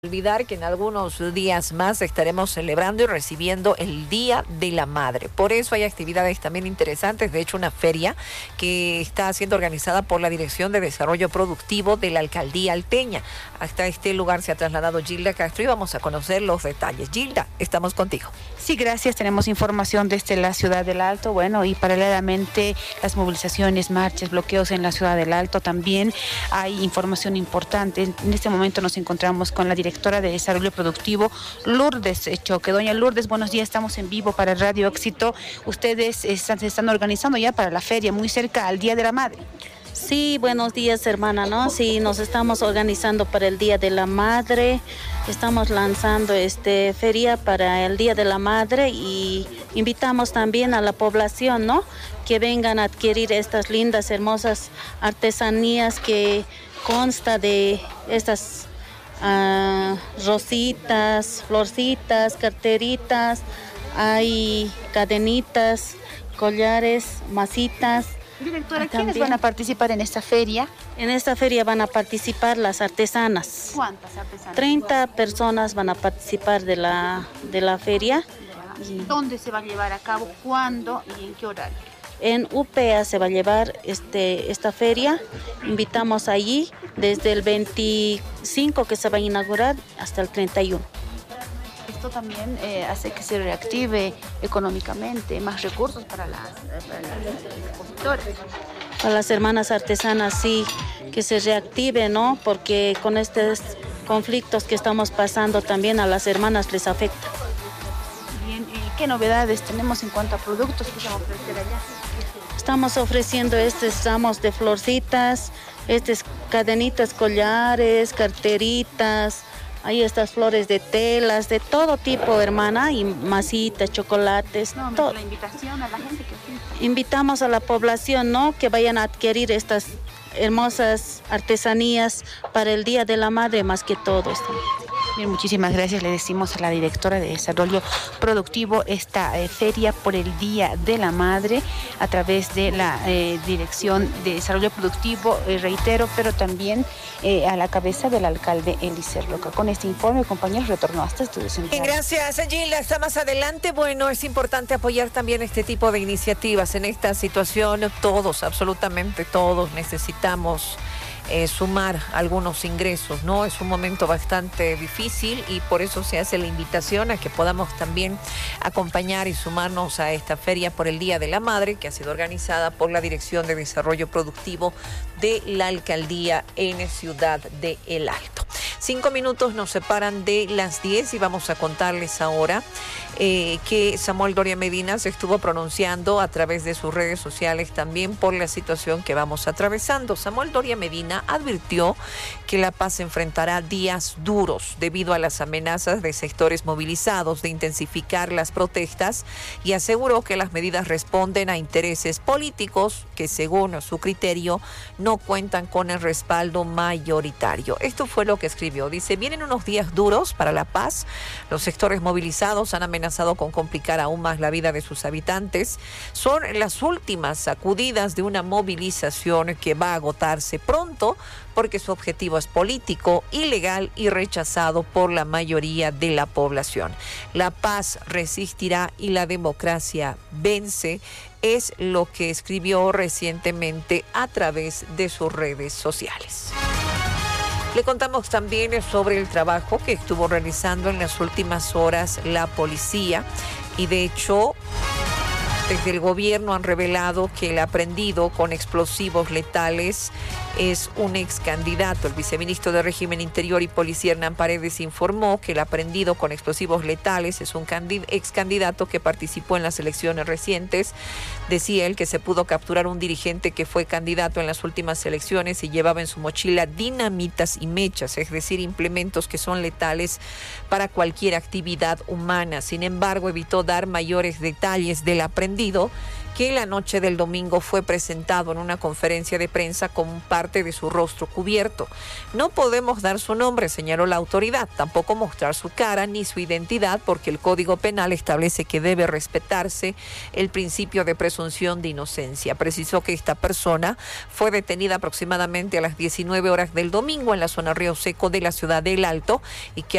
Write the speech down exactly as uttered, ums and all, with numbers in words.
Olvidar que en algunos días más estaremos celebrando y recibiendo el Día de la Madre. Por eso hay actividades también interesantes, de hecho una feria que está siendo organizada por la Dirección de Desarrollo Productivo de la Alcaldía Alteña. Hasta este lugar se ha trasladado Gilda Castro y vamos a conocer los detalles. Gilda, estamos contigo. Sí, gracias. Tenemos información desde la ciudad del Alto, bueno, y paralelamente las movilizaciones, marchas, bloqueos en la ciudad del Alto. También hay información importante. En este momento nos encontramos con la directora directora de Desarrollo Productivo, Lourdes Choque. Doña Lourdes, buenos días, estamos en vivo para Radio Éxito. Ustedes están, se están organizando ya para la feria, muy cerca al Día de la Madre. Sí, buenos días, hermana, ¿no? Sí, nos estamos organizando para el Día de la Madre. Estamos lanzando este feria para el Día de la Madre y invitamos también a la población, ¿no? Que vengan a adquirir estas lindas, hermosas artesanías que consta de estas Uh, rositas, florcitas, carteritas, hay cadenitas, collares, masitas. Directora, ¿quiénes van a participar en esta feria? En esta feria van a participar las artesanas. ¿Cuántas artesanas? treinta personas van a participar de la, de la feria. Y ¿dónde se va a llevar a cabo? ¿Cuándo y en qué horario? En U P A se va a llevar este, esta feria. Invitamos allí desde el veinticinco que se va a inaugurar hasta el treinta y uno. Esto también eh, hace que se reactive económicamente, más recursos para las, para las expositoras. Para las hermanas artesanas, sí, que se reactive, ¿no? Porque con estos conflictos que estamos pasando también a las hermanas les afecta. Bien, ¿qué novedades tenemos en cuanto a productos que se van a ofrecer allá? Estamos ofreciendo estos ramos de florcitas, estas cadenitas, collares, carteritas, hay estas flores de telas, de todo tipo, hermana, y masitas, chocolates. No, todo. La invitación a la gente que asiste. Invitamos a la población, ¿no? Que vayan a adquirir estas hermosas artesanías para el Día de la Madre más que todo. Bien, muchísimas gracias. Le decimos a la directora de Desarrollo Productivo esta eh, feria por el Día de la Madre a través de la eh, Dirección de Desarrollo Productivo, eh, reitero, pero también eh, a la cabeza del alcalde Eliezer Roca. Con este informe, compañeros, retorno hasta Estudios Centrales. Gracias, Gilda. Hasta más adelante. Bueno, es importante apoyar también este tipo de iniciativas. En esta situación, todos, absolutamente todos, necesitamos Eh, sumar algunos ingresos, ¿no? Es un momento bastante difícil y por eso se hace la invitación a que podamos también acompañar y sumarnos a esta feria por el Día de la Madre, que ha sido organizada por la Dirección de Desarrollo Productivo de la Alcaldía en Ciudad de El Alto. Cinco minutos nos separan de las diez y vamos a contarles ahora eh, que Samuel Doria Medina se estuvo pronunciando a través de sus redes sociales también por la situación que vamos atravesando. Samuel Doria Medina advirtió que La Paz enfrentará días duros debido a las amenazas de sectores movilizados de intensificar las protestas y aseguró que las medidas responden a intereses políticos que, según su criterio, no cuentan con el respaldo mayoritario. Esto fue lo que escribió. Dice, vienen unos días duros para La Paz. Los sectores movilizados han amenazado con complicar aún más la vida de sus habitantes. Son las últimas sacudidas de una movilización que va a agotarse pronto porque su objetivo es político, ilegal y rechazado por la mayoría de la población. La paz resistirá y la democracia vence, es lo que escribió recientemente a través de sus redes sociales. Le contamos también sobre el trabajo que estuvo realizando en las últimas horas la policía y de hecho desde el gobierno han revelado que el aprehendido con explosivos letales es un ex candidato. El viceministro de Régimen Interior y Policía, Hernán Paredes, informó que el aprehendido con explosivos letales es un ex candidato que participó en las elecciones recientes. Decía él que se pudo capturar un dirigente que fue candidato en las últimas elecciones y llevaba en su mochila dinamitas y mechas, es decir, implementos que son letales para cualquier actividad humana. Sin embargo, evitó dar mayores detalles del aprehendido, que la noche del domingo fue presentado en una conferencia de prensa con parte de su rostro cubierto. No podemos dar su nombre, señaló la autoridad, tampoco mostrar su cara ni su identidad, porque el Código Penal establece que debe respetarse el principio de presunción de inocencia. Precisó que esta persona fue detenida aproximadamente a las diecinueve horas del domingo en la zona Río Seco de la ciudad del Alto y que